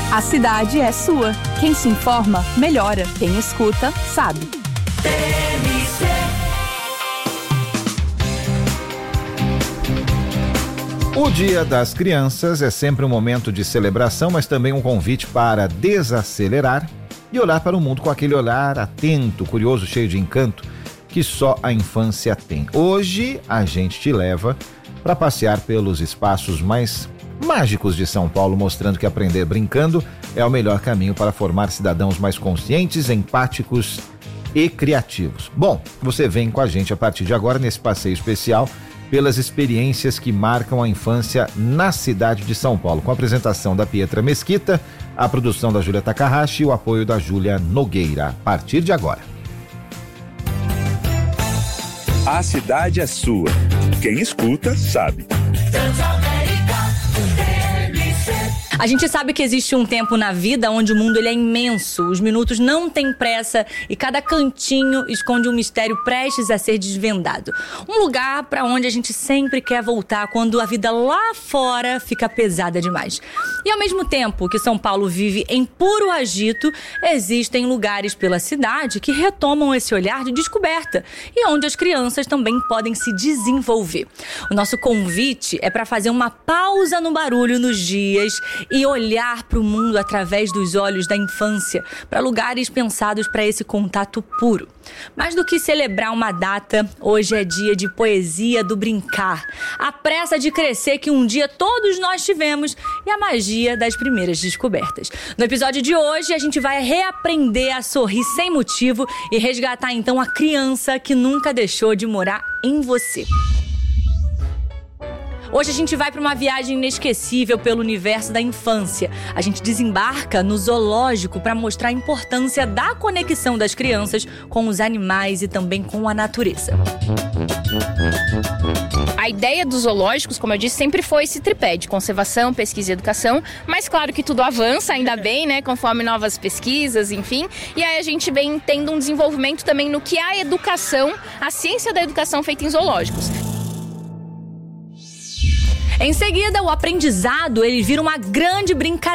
A cidade é sua. Quem se informa, melhora. Quem escuta, sabe. O Dia das Crianças é sempre um momento de celebração, mas também um convite para desacelerar e olhar para o mundo com aquele olhar atento, curioso, cheio de encanto que só a infância tem. Hoje a gente te leva para passear pelos espaços mais mágicos de São Paulo, mostrando que aprender brincando é o melhor caminho para formar cidadãos mais conscientes, empáticos e criativos. Bom, você vem com a gente a partir de agora nesse passeio especial pelas experiências que marcam a infância na cidade de São Paulo, com a apresentação da Pietra Mesquita, a produção da Júlia Takahashi e o apoio da Júlia Nogueira. A partir de agora. A cidade é sua. Quem escuta, sabe. A gente sabe que existe um tempo na vida onde o mundo ele é imenso, os minutos não têm pressa e cada cantinho esconde um mistério prestes a ser desvendado. Um lugar para onde a gente sempre quer voltar quando a vida lá fora fica pesada demais. E ao mesmo tempo que São Paulo vive em puro agito, existem lugares pela cidade que retomam esse olhar de descoberta e onde as crianças também podem se desenvolver. O nosso convite é para fazer uma pausa no barulho nos dias e olhar para o mundo através dos olhos da infância, para lugares pensados para esse contato puro. Mais do que celebrar uma data, hoje é dia de poesia do brincar, a pressa de crescer que um dia todos nós tivemos e a magia das primeiras descobertas. No episódio de hoje, a gente vai reaprender a sorrir sem motivo e resgatar então a criança que nunca deixou de morar em você. Hoje a gente vai para uma viagem inesquecível pelo universo da infância. A gente desembarca no zoológico para mostrar a importância da conexão das crianças com os animais e também com a natureza. A ideia dos zoológicos, como eu disse, sempre foi esse tripé de conservação, pesquisa e educação, mas claro que tudo avança, ainda bem, né, conforme novas pesquisas, enfim. E aí a gente vem tendo um desenvolvimento também no que é a educação, a ciência da educação feita em zoológicos. Em seguida, o aprendizado ele vira uma grande brincadeira